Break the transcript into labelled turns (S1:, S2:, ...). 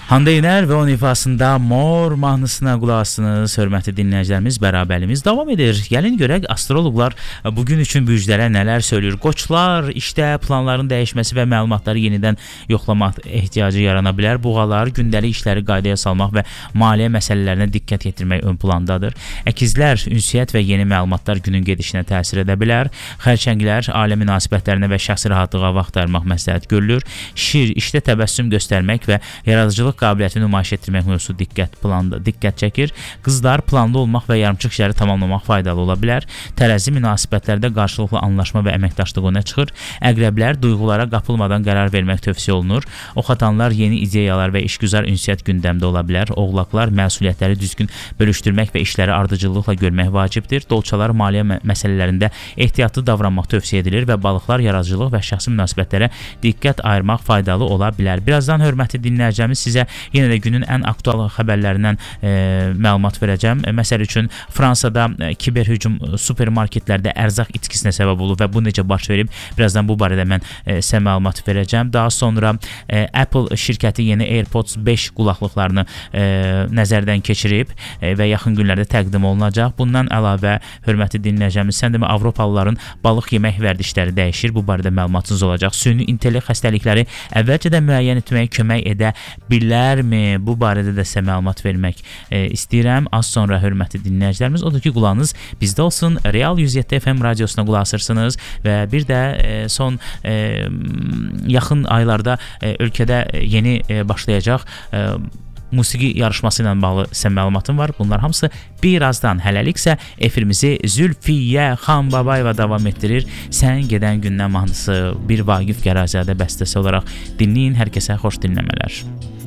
S1: Hande Yener və onun ifasında Mor mahnısına qulaq asdınız. Hörmətli dinləyicilərimiz, bərabərliyimiz davam edir. Gəlin görək astroloqlar bugün üçün bürclərə nələr söylüyor. Qoçlar işdə planların dəyişməsi və məlumatları yenidən yoxlamaq ehtiyacı yarana bilər. Buğalar gündəlik işləri qaydaya salmaq və maliyyə məsələlərinə diqqət yetirmək ön plandadır. Əkizlər ünsiyyət və yeni məlumatlar günün gedişinə təsir edə bilər. Xərçənglər ailə münasibətlərinə və şəxsi rahatlığa vaxt ayırmaq məsləhət görülür. Şir işdə təbəssüm göstərmək və yaradıcılıq qabiliyyətini nümayiş etdirmək mövzusu diqqət çəkir. Qızlar planlı olmaq və yarımçıq işləri tamamlamaq faydalı ola bilər. Tərəzi münasibətlərdə qarşılıqlı anlaşma və əməkdaşlıq öne çıxır. Əqrəblər duyğulara qapılmadan qərar vermək tövsiyə olunur. Oxatanlar yeni ideyalar və işgüzar ünsiyyət gündəmdə ola bilər. Oğlaqlar məsuliyyətləri düzgün bölüşdürmək və işləri ardıcıllıqla görmək vacibdir. Dolçalar maliyyə məsələlərində ehtiyatlı davranmaq tövsiyə edilir və balıqlar yaradıcılıq və şəxsi münasibətlərə diqqət ayırmaq faydalı ola bilər. Birazdan hörmətli dinləyicimiz sizə yenə də günün ən aktual xəbərlərindən məlumat verəcəm. Məsəl üçün Fransada kiberhücum supermarketlərdə ərzaq itkisinə səbəb olub və bu necə baş verib? Birazdan bu barədə mən sizə məlumat verəcəm. Daha sonra Apple şirkəti yeni AirPods 5 qulaqlıqlarını nəzərdən keçirib və yaxın günlərdə təqdim olunacaq. Bundan əlavə hörmətli dinləyicimiz, sən demə Avropalıların balıq yemək vərdişləri dəyişir. Bu barədə məlumatınız olacaq. Süni intellekt xəstəlikləri əvvəlcədən müəyyən etməyə kömək edə bilərmi? Bu barədə də sizə məlumat vermək istəyirəm. Az sonra hörmətli dinləyicilərimiz, odur ki, qulağınız bizdə olsun. Real 107 FM radiosuna qulaq asırsınız və bir də son yaxın aylarda ölkədə yeni başlayacaq musiqi yarışması ilə bağlı sizə məlumatım var. Bunlar hamısı birazdan. Hələliksə efirimizi Zülfiyyə Xanbabayeva davam etdirir. Sən gedən gündən mahnısı bir Vaqif Gəraziyadə bəstəsi olaraq dinləyin. Hər kəsə xoş dinləmələr.